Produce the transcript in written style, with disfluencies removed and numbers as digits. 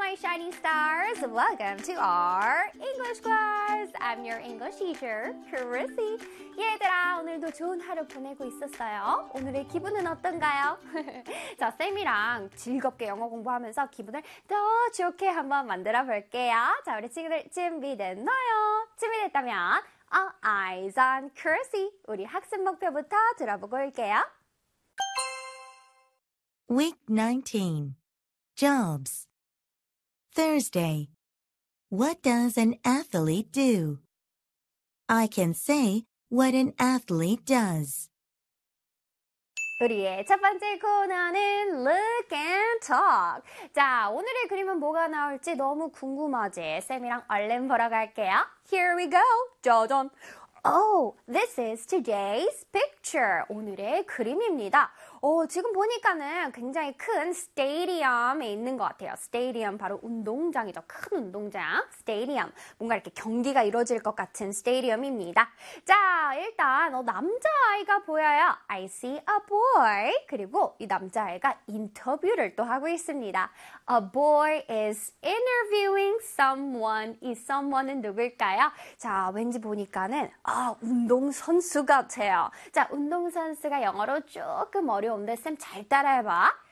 my shining stars. Welcome to our English class. I'm your English teacher, Chrissy. 얘들아, 오늘도 좋은 하루 보내고 있었어요? 오늘의 기분은 어떤가요? 자, 쌤이랑 즐겁게 영어 공부하면서 기분을 더 좋게 한번 만들어 볼게요. 자, 우리 친구들 준비됐나요? 준비됐다면 All eyes on Chrissy. 우리 학습 목표부터 들어보고 올게요. Week 19. Jobs. Thursday. What does an athlete do? I can say what an athlete does. 우리의 첫 번째 코너는 Look and Talk. 자, 오늘의 그림은 뭐가 나올지 너무 궁금하지? 쌤이랑 얼른 보러 갈게요. Here we go. 짜잔. Oh, this is today's picture. 오늘의 그림입니다. 지금 보니까는 굉장히 큰 스테디움에 있는 것 같아요. 스테디움 바로 운동장이죠. 큰 운동장. 스테디움. 뭔가 이렇게 경기가 이루어질 것 같은 스테디움입니다. 자, 일단 남자아이가 보여요. I see a boy. 그리고 이 남자아이가 인터뷰를 또 하고 있습니다. A boy is interviewing someone. 이 someone은 누굴까요? 자, 왠지 보니까는 운동선수 같아요. 자, 운동선수가 영어로 조금 어려운데 쌤 잘 따라해봐.